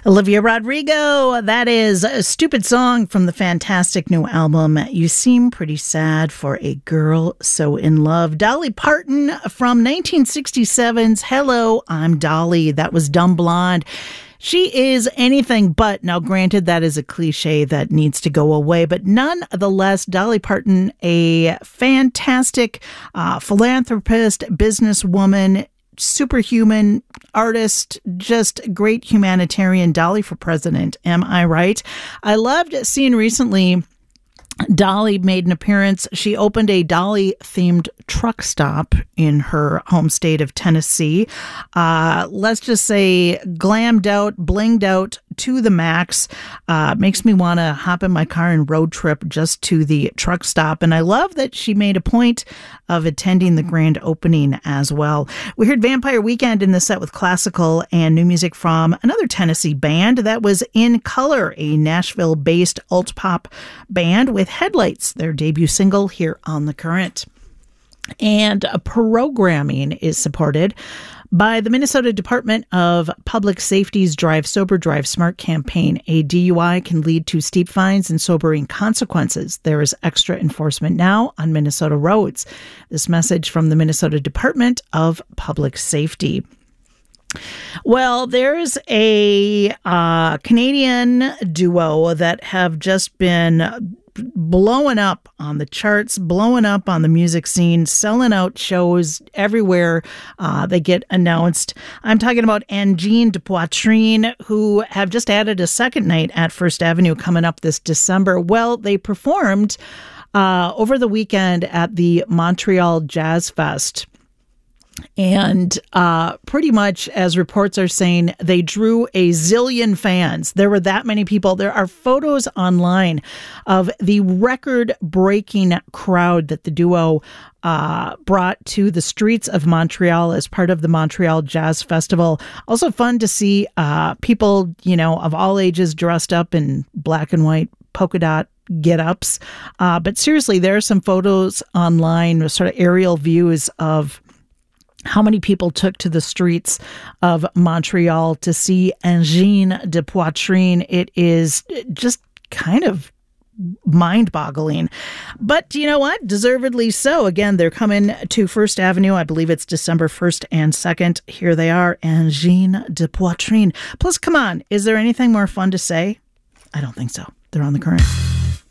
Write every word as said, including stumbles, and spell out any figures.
Olivia Rodrigo, that is a stupid song from the fantastic new album, You Seem Pretty Sad for a Girl So in Love. Dolly Parton from nineteen sixty-seven's Hello, I'm Dolly. That was Dumb Blonde. She is anything but, now granted, that is a cliche that needs to go away, but nonetheless, Dolly Parton, a fantastic uh, philanthropist, businesswoman, superhuman artist, just great humanitarian. Dolly for president, am I right? I loved seeing recently Dolly made an appearance. She opened a Dolly-themed truck stop in her home state of Tennessee. Uh, let's just say glammed out, blinged out to the max. Uh, makes me want to hop in my car and road trip just to the truck stop. And I love that she made a point of attending the grand opening as well. We heard Vampire Weekend in the set with classical and new music from another Tennessee band. That was In Color, a Nashville-based alt-pop band with Headlights, their debut single here on The Current. And programming is supported by the Minnesota Department of Public Safety's Drive Sober, Drive Smart campaign. A D U I can lead to steep fines and sobering consequences. There is extra enforcement now on Minnesota roads. This message from the Minnesota Department of Public Safety. Well, there's a uh, Canadian duo that have just been blowing up on the charts, blowing up on the music scene, selling out shows everywhere uh, they get announced. I'm talking about Angine de Poitrine, who have just added a second night at First Avenue coming up this December. Well, they performed uh, over the weekend at the Montreal Jazz Fest. And uh, pretty much, as reports are saying, they drew a zillion fans. There were that many people. There are photos online of the record-breaking crowd that the duo uh, brought to the streets of Montreal as part of the Montreal Jazz Festival. Also fun to see uh, people, you know, of all ages dressed up in black and white polka dot get-ups. Uh, but seriously, there are some photos online, sort of aerial views of how many people took to the streets of Montreal to see Angine de Poitrine. It is just kind of mind-boggling. But you know what? Deservedly so. Again, they're coming to First Avenue. I believe it's December first and second. Here they are, Angine de Poitrine. Plus, come on, is there anything more fun to say? I don't think so. They're on The Current.